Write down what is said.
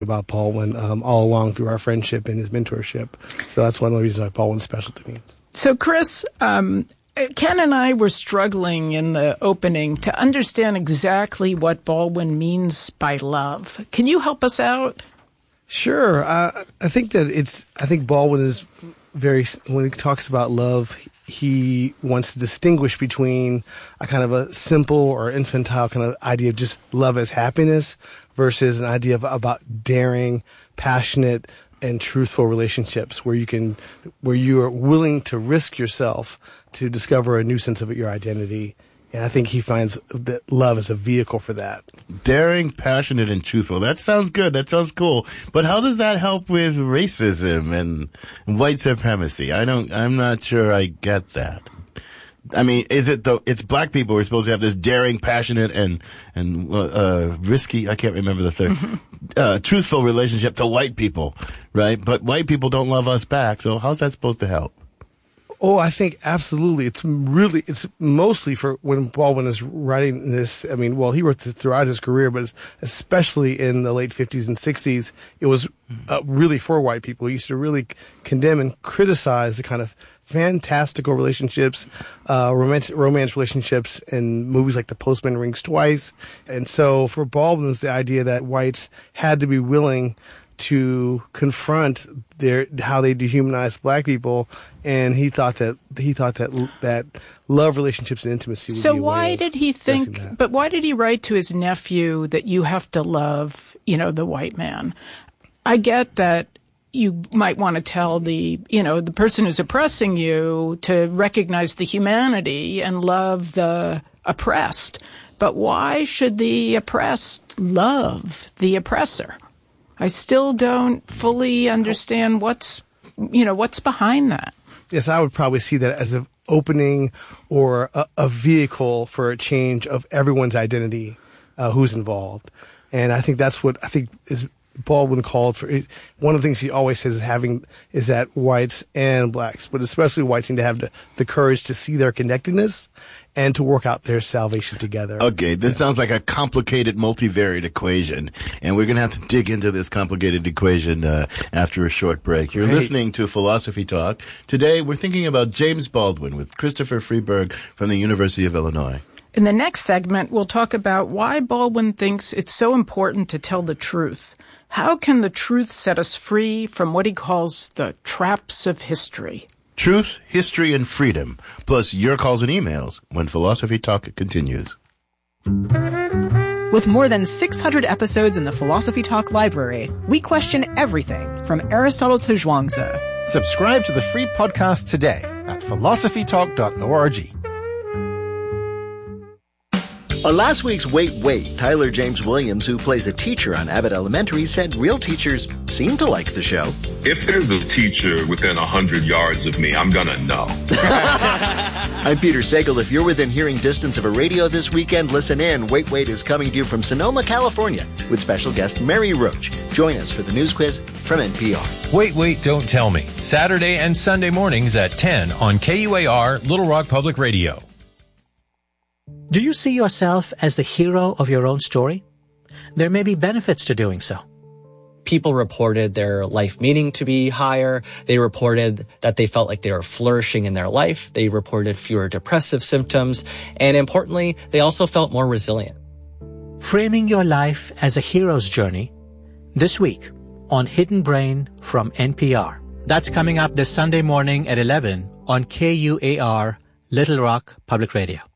about Baldwin all along through our friendship and his mentorship. So that's one of the reasons why Baldwin's special to me. So, Chris, Ken and I were struggling in the opening to understand exactly what Baldwin means by love. Can you help us out? Sure. I think Baldwin is when he talks about love, he wants to distinguish between a kind of a simple or infantile kind of idea of just love as happiness versus an idea about daring, passionate, and truthful relationships where you are willing to risk yourself to discover a new sense of your identity. And I think he finds that love is a vehicle for that. Daring, passionate, and truthful. That sounds good. That sounds cool. But how does that help with racism and white supremacy? I'm not sure I get that. I mean, it's black people who are supposed to have this daring, passionate, and risky, I can't remember the third, truthful relationship to white people, right? But white people don't love us back, so how's that supposed to help? Oh, I think absolutely. It's mostly for when Baldwin is writing this. I mean, well, he wrote it throughout his career, but especially in the late 50s and 60s, it was really for white people. He used to really condemn and criticize the kind of fantastical relationships, romance relationships in movies like The Postman Rings Twice. And so for Baldwin, it's the idea that whites had to be willing to confront how they dehumanized black people, and he thought that love, relationships, and intimacy would be a way of why did he think? that. But why did he write to his nephew that you have to love, the white man? I get that you might want to tell the person who's oppressing you to recognize the humanity and love the oppressed, but why should the oppressed love the oppressor? I still don't fully understand what's behind that. Yes, I would probably see that as an opening or a vehicle for a change of everyone's identity, who's involved. And I think that's what is Baldwin called for. One of the things he always says is that whites and blacks, but especially whites, need to have the courage to see their connectedness and to work out their salvation together. Okay, this sounds like a complicated multivariate equation, and we're going to have to dig into this complicated equation after a short break. You're listening to Philosophy Talk. Today, we're thinking about James Baldwin with Christopher Freeberg from the University of Illinois. In the next segment, we'll talk about why Baldwin thinks it's so important to tell the truth. How can the truth set us free from what he calls the traps of history? Truth, history, and freedom, plus your calls and emails when Philosophy Talk continues. With more than 600 episodes in the Philosophy Talk library, we question everything from Aristotle to Zhuangzi. Subscribe to the free podcast today at philosophytalk.org. On last week's Wait, Wait, Tyler James Williams, who plays a teacher on Abbott Elementary, said real teachers seem to like the show. If there's a teacher within 100 yards of me, I'm gonna know. I'm Peter Sagal. If you're within hearing distance of a radio this weekend, listen in. Wait, Wait is coming to you from Sonoma, California, with special guest Mary Roach. Join us for the news quiz from NPR. Wait, Wait, Don't Tell Me. Saturday and Sunday mornings at 10 on KUAR, Little Rock Public Radio. Do you see yourself as the hero of your own story? There may be benefits to doing so. People reported their life meaning to be higher. They reported that they felt like they were flourishing in their life. They reported fewer depressive symptoms. And importantly, they also felt more resilient. Framing your life as a hero's journey this week on Hidden Brain from NPR. That's coming up this Sunday morning at 11 on KUAR, Little Rock Public Radio.